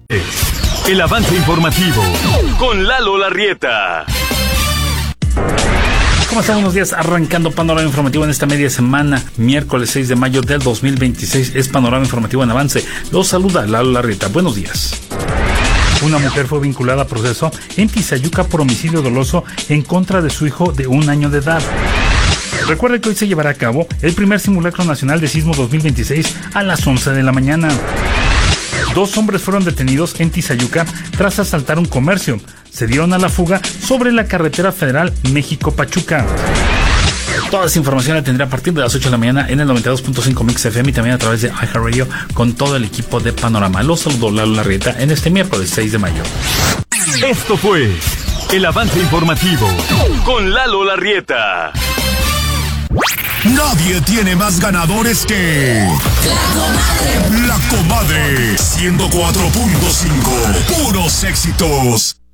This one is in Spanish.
El avance informativo con Lalo Larrieta. ¿Cómo están? Buenos días, arrancando Panorama Informativo en esta media semana, miércoles 6 de mayo del 2026, es Panorama Informativo en avance. Los saluda Lalo Larrieta, buenos días. Una mujer fue vinculada a proceso en Tizayuca por homicidio doloso en contra de su hijo de 1 año de edad. Recuerde que hoy se llevará a cabo el primer simulacro nacional de sismo 2026 a las 11 de la mañana. 2 hombres fueron detenidos en Tizayuca tras asaltar un comercio. Se dieron a la fuga sobre la carretera federal México-Pachuca. Toda esa información la tendré a partir de las 8 de la mañana en el 92.5 Mix FM y también a través de iHeartRadio con todo el equipo de Panorama. Los saludo Lalo Larrieta en este miércoles 6 de mayo. Esto fue el avance informativo con Lalo Larrieta. Nadie tiene más ganadores que La Comadre 104.5. Puros éxitos.